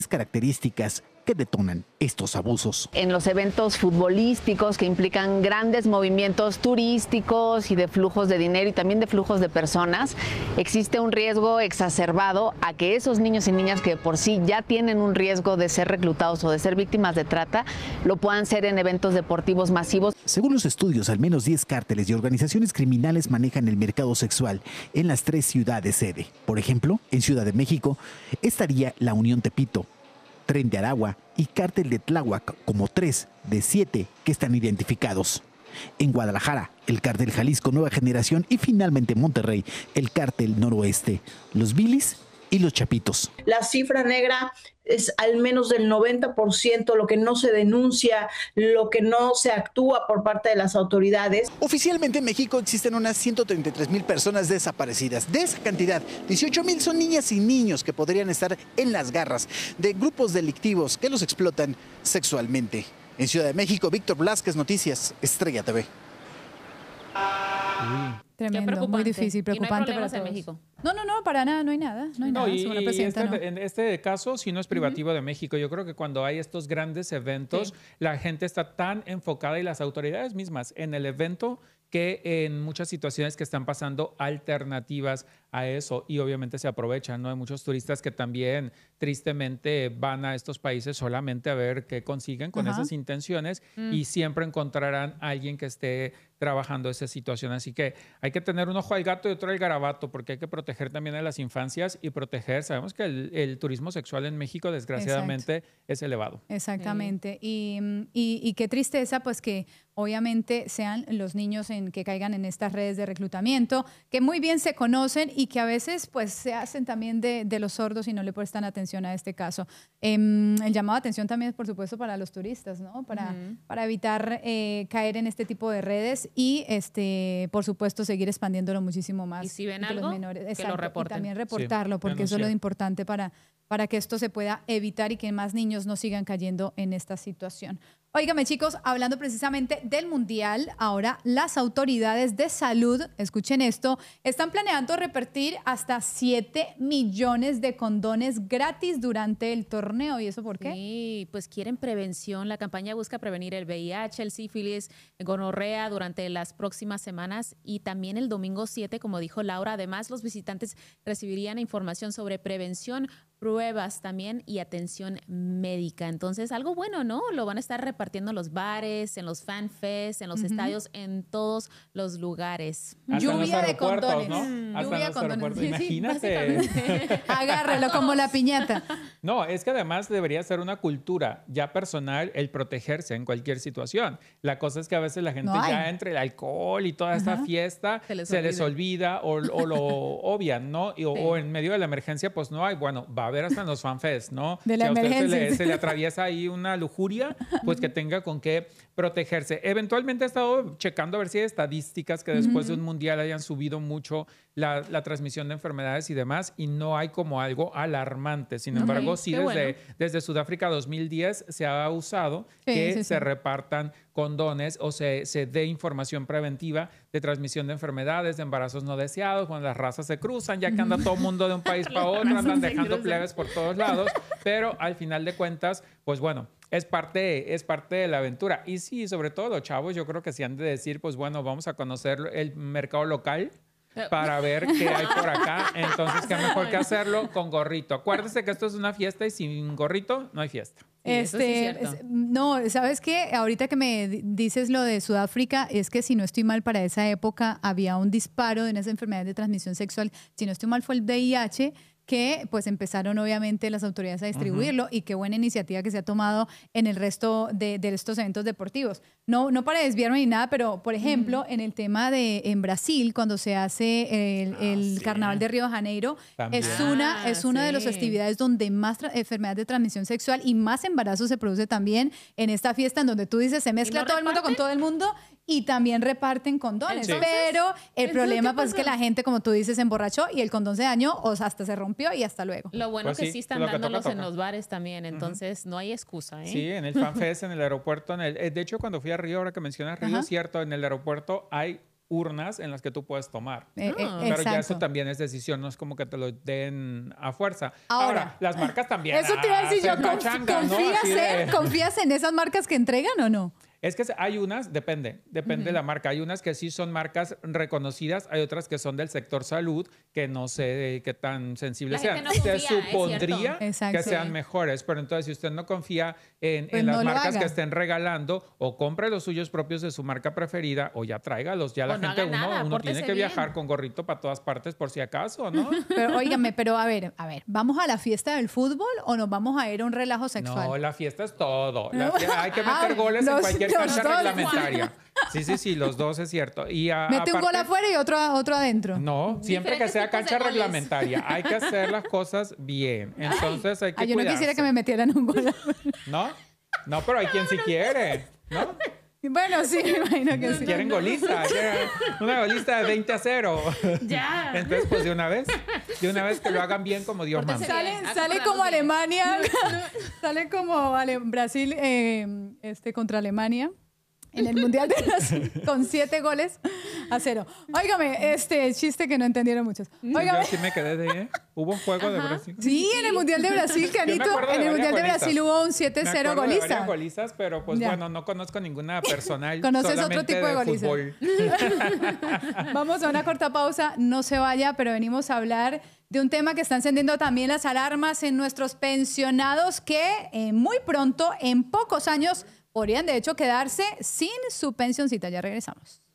características que detonan estos abusos. En los eventos futbolísticos que implican grandes movimientos turísticos y de flujos de dinero y también de flujos de personas, existe un riesgo exacerbado a que esos niños y niñas que por sí ya tienen un riesgo de ser reclutados o de ser víctimas de trata, lo puedan ser en eventos deportivos masivos. Según los estudios, al menos 10 cárteles y organizaciones criminales manejan el mercado sexual en las 3 ciudades sede. Por ejemplo, en Ciudad de México estaría la Unión Tepito, Tren de Aragua y Cártel de Tláhuac como 3 de 7 que están identificados. En Guadalajara, el Cártel Jalisco Nueva Generación y finalmente en Monterrey, el Cártel Noroeste, los Vilis y los Chapitos. La cifra negra es al menos del 90%, lo que no se denuncia, lo que no se actúa por parte de las autoridades. Oficialmente en México existen unas 133,000 personas desaparecidas. De esa cantidad, 18,000 son niñas y niños que podrían estar en las garras de grupos delictivos que los explotan sexualmente. En Ciudad de México, Víctor Blasquez, Noticias, Estrella TV. Tremendo, muy difícil, preocupante para todos. En México. No, para nada, no hay nada, según la presidenta, en este caso sí no es privativo de México. Yo creo que cuando hay estos grandes eventos, la gente está tan enfocada y las autoridades mismas en el evento que en muchas situaciones que están pasando alternativas a eso y obviamente se aprovechan, ¿no? Hay muchos turistas que también tristemente van a estos países solamente a ver qué consiguen con esas intenciones y siempre encontrarán a alguien que esté trabajando esa situación. Así que hay que tener un ojo al gato y otro al garabato porque hay que proteger también a las infancias y proteger. Sabemos que el turismo sexual en México desgraciadamente es elevado. Exactamente. Y qué tristeza pues que obviamente sean los niños que caigan en estas redes de reclutamiento, que muy bien se conocen y que a veces pues se hacen también de los sordos y no le prestan atención a este caso. El llamado de atención también es por supuesto para los turistas, ¿no? Para evitar caer en este tipo de redes y por supuesto seguir expandiéndolo muchísimo más. Y si ven algo, los menores. que lo reporten. Y también reportarlo, porque eso es lo importante para que esto se pueda evitar y que más niños no sigan cayendo en esta situación. Óigame, chicos, hablando precisamente del Mundial, ahora las autoridades de salud, escuchen esto, están planeando repartir hasta 7 millones de condones gratis durante el torneo. ¿Y eso por qué? Sí, pues quieren prevención. La campaña busca prevenir el VIH, el sífilis, gonorrea durante las próximas semanas y también el domingo 7, como dijo Laura. Además, los visitantes recibirían información sobre prevención, pruebas también y atención médica. Entonces, algo bueno, ¿no? Lo van a estar repartiendo en los bares, en los fanfests, en los estadios, en todos los lugares. Lluvia de condones. ¿No? Lluvia de condones. Sí, imagínate. Agárrelo como la piñata. No, es que además debería ser una cultura ya personal el protegerse en cualquier situación. La cosa es que a veces la gente ya entre el alcohol y toda esta fiesta se les olvida o lo obvian, ¿no? O en medio de la emergencia pues no hay. Bueno, va a haber hasta en los fanfests, ¿no? De la emergencia. Se le atraviesa ahí una lujuria, pues que tenga con qué protegerse. Eventualmente he estado checando a ver si hay estadísticas que después de un mundial hayan subido mucho la transmisión de enfermedades y demás, y no hay como algo alarmante. Sin embargo, sí desde Sudáfrica 2010 se ha usado que se repartan condones o se dé información preventiva de transmisión de enfermedades, de embarazos no deseados, cuando las razas se cruzan, ya que anda todo el mundo de un país para otro, andan dejando plebes por todos lados, pero al final de cuentas, pues bueno, es parte de la aventura. Y sí, sobre todo los chavos, yo creo que sí han de decir, pues bueno, vamos a conocer el mercado local para ver qué hay por acá. Entonces, qué mejor que hacerlo con gorrito. Acuérdese que esto es una fiesta y sin gorrito no hay fiesta. No, ¿sabes qué? Ahorita que me dices lo de Sudáfrica, es que si no estoy mal, para esa época había un disparo de unas enfermedades de transmisión sexual. Si no estoy mal, fue el VIH, que pues empezaron obviamente las autoridades a distribuirlo y qué buena iniciativa que se ha tomado en el resto de estos eventos deportivos. No para desviarme ni nada, pero por ejemplo, en el tema en Brasil, cuando se hace el Carnaval de Río de Janeiro, es una de las festividades donde más enfermedades de transmisión sexual y más embarazo se produce también en esta fiesta, en donde tú dices, se mezcla todo el mundo con todo el mundo y también reparten condones. Pero el problema pues es que la gente, como tú dices, se emborrachó y el condón se dañó o hasta se rompió y hasta luego. Lo bueno pues que sí están dándolos en los bares también, entonces no hay excusa. Sí, en el FanFest, en el aeropuerto. De hecho, cuando fui a Río, ahora que mencionas Río, es cierto, en el aeropuerto hay urnas en las que tú puedes tomar. Pero Exacto. ya eso también es decisión, no es como que te lo den a fuerza. Ahora, las marcas también. Eso te iba a decir yo, hacen pachanga, ¿no? Así de- ¿confías en esas marcas que entregan o no? Es que hay unas, depende de la marca. Hay unas que sí son marcas reconocidas, hay otras que son del sector salud, que no sé qué tan sensibles La sean. gente no confía, Se supondría Exacto. que sean mejores, pero entonces si usted no confía en Pues las no lo marcas haga. que estén regalando, o compre los suyos propios de su marca preferida, o ya tráigalos. Ya la O no gente, haga nada, uno pórtese tiene que bien. viajar con gorrito para todas partes por si acaso, ¿no? Pero óigame, pero a ver, ¿vamos a la fiesta del fútbol o nos vamos a ir a un relajo sexual? No, la fiesta es todo. Hay que Ah, meter goles en los- cualquier los cancha dos. reglamentaria. Sí, los dos es cierto. Y Mete un gol aparte- afuera y otro adentro. No, siempre que Diferentes sea tipos de cancha goles. reglamentaria. Hay que hacer las cosas bien. Entonces hay que Ay, yo no cuidarse. quisiera que me metieran un gol afuera. No, pero hay quien sí quiere, ¿no? Bueno, sí, me imagino que sí. Quieren golista. Una golista de 20-0. Ya. Entonces, pues de una vez que lo hagan bien como Dios manda. Pórtese bien. Sale Acordamos como bien. Alemania, sale como Brasil contra Alemania en el Mundial de Brasil con 7-0. Óigame, chiste que no entendieron muchos. Óigame. Yo sí me quedé de... Hubo un juego de Brasil. Sí, en el Mundial de Brasil, Canito, acuerdo de en el Mundial de varias Brasil hubo un Me 7-0 acuerdo de golista. varias golistas, pero pues Ya. bueno, no conozco ninguna personal. ¿Conoces otro solamente tipo de golista? fútbol. Vamos a una corta pausa, no se vaya, pero venimos a hablar de un tema que está encendiendo también las alarmas en nuestros pensionados que muy pronto, en pocos años, podrían de hecho quedarse sin su pensioncita. Ya regresamos.